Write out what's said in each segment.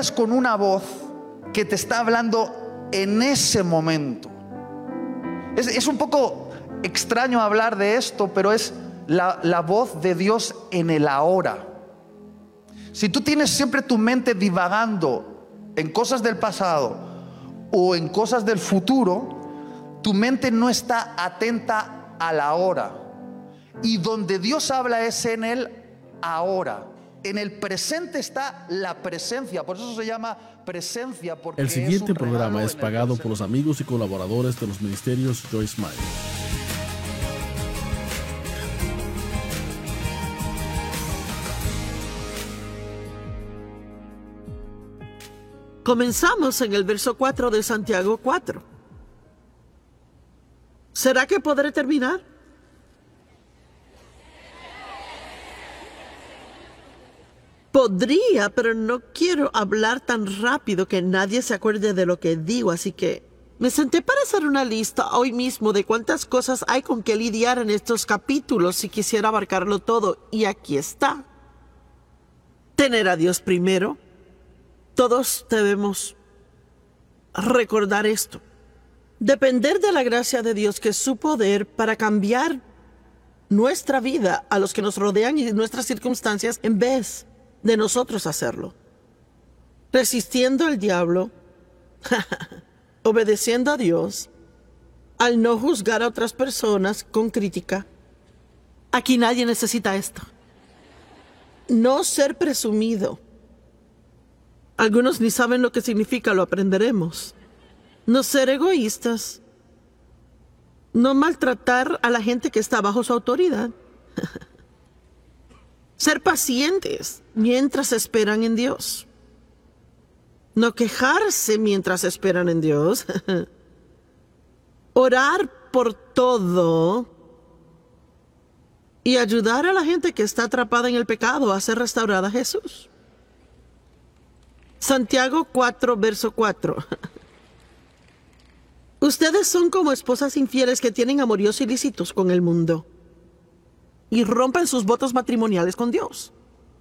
encuentras con una voz que te está hablando en ese momento. Es un poco extraño hablar de esto, pero es la voz de Dios en el ahora. Si tú tienes siempre tu mente divagando en cosas del pasado o en cosas del futuro, tu mente no está atenta a la hora. Y donde Dios habla es en el ahora. En el presente está la presencia. Por eso se llama presencia, porque El siguiente es un programa regalo es en el pagado por presente. los amigos y colaboradores de los ministerios Joyce Meyer. Comenzamos en el verso 4 de Santiago 4. ¿Será que podré terminar? Podría, pero no quiero hablar tan rápido que nadie se acuerde de lo que digo, así que me senté para hacer una lista hoy mismo de cuántas cosas hay con que lidiar en estos capítulos si quisiera abarcarlo todo, y aquí está. Tener a Dios primero. Todos debemos recordar esto. Depender de la gracia de Dios, que es su poder para cambiar nuestra vida, a los que nos rodean y nuestras circunstancias, en vez de nosotros hacerlo. Resistiendo al diablo, obedeciendo a Dios, al no juzgar a otras personas con crítica. Aquí nadie necesita esto. No ser presumido. Algunos ni saben lo que significa, lo aprenderemos. No ser egoístas. No maltratar a la gente que está bajo su autoridad. Ser pacientes mientras esperan en Dios. No quejarse mientras esperan en Dios. Orar por todo. Y ayudar a la gente que está atrapada en el pecado a ser restaurada a Jesús. Santiago 4, verso 4. Ustedes son como esposas infieles que tienen amoríos ilícitos con el mundo y rompen sus votos matrimoniales con Dios.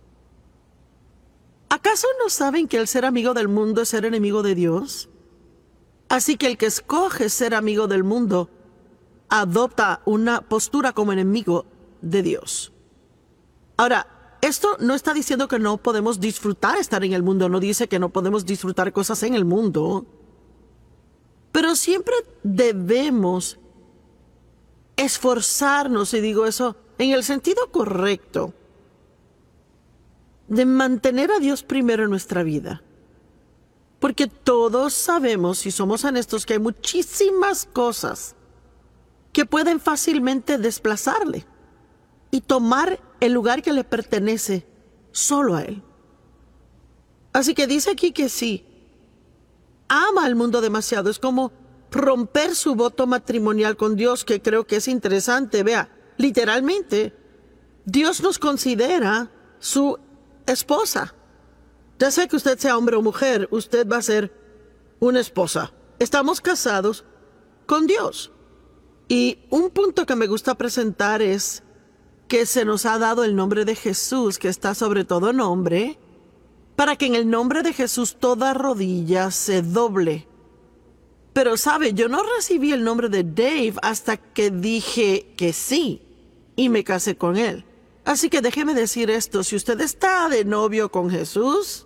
¿Acaso no saben que el ser amigo del mundo es ser enemigo de Dios? Así que el que escoge ser amigo del mundo adopta una postura como enemigo de Dios. Ahora, esto no está diciendo que no podemos disfrutar estar en el mundo, no dice que no podemos disfrutar cosas en el mundo, pero siempre debemos esforzarnos, y digo eso en el sentido correcto, de mantener a Dios primero en nuestra vida. Porque todos sabemos, si somos honestos, que hay muchísimas cosas que pueden fácilmente desplazarle y tomar el lugar que le pertenece solo a Él. Así que dice aquí que sí, ama al mundo demasiado. Es como romper su voto matrimonial con Dios, que creo que es interesante. Vea, literalmente, Dios nos considera su esposa. Ya sea que usted sea hombre o mujer, usted va a ser una esposa. Estamos casados con Dios. Y un punto que me gusta presentar es que se nos ha dado el nombre de Jesús, que está sobre todo nombre, para que en el nombre de Jesús toda rodilla se doble. Pero sabe, yo no recibí el nombre de Dave hasta que dije que sí y me casé con él. Así que déjeme decir esto, si usted está de novio con Jesús,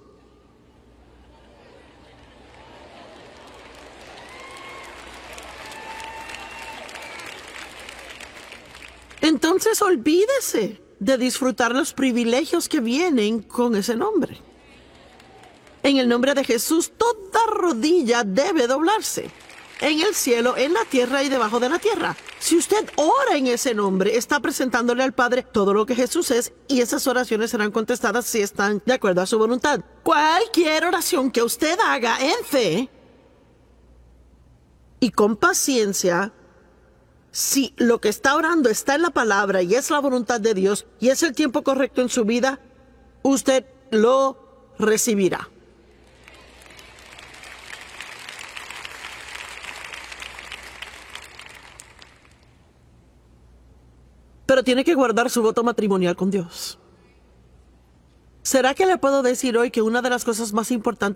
entonces olvídese de disfrutar los privilegios que vienen con ese nombre. En el nombre de Jesús, toda rodilla debe doblarse. En el cielo, en la tierra y debajo de la tierra. Si usted ora en ese nombre, está presentándole al Padre todo lo que Jesús es, y esas oraciones serán contestadas si están de acuerdo a su voluntad. Cualquier oración que usted haga en fe y con paciencia, si lo que está orando está en la palabra y es la voluntad de Dios y es el tiempo correcto en su vida, usted lo recibirá. Pero tiene que guardar su voto matrimonial con Dios. ¿Será que le puedo decir hoy que una de las cosas más importantes